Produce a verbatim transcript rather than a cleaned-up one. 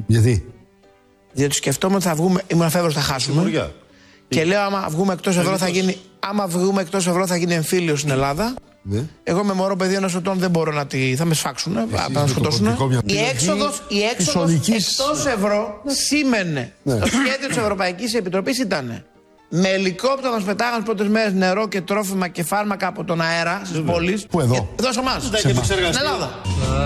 Γιατί? Διότι σκεφτόμουν ότι θα βγούμε, ήμουν αφέβρος, θα χάσουμε. Μουριά. Και λέω, άμα βγούμε εκτός ευρώ, θα γίνει, άμα βγούμε εκτός ευρώ, θα γίνει εμφύλιο στην Ελλάδα. Ναι. Εγώ με μωρό παιδί ενός ετών δεν μπορώ να τη. Θα με σφάξουν, θα με σκοτώσουν. Η έξοδος, η έξοδος εκτός ευρώ σήμαινε. Ναι. Το σχέδιο της Ευρωπαϊκής Επιτροπής ήταν με ελικόπτερο να σπετάγαν τις πρώτες μέρες νερό και τρόφιμα και φάρμακα από τον αέρα στις πόλεις. Πού εδώ? Εδώ σε εμάς. Στην Ελλάδα.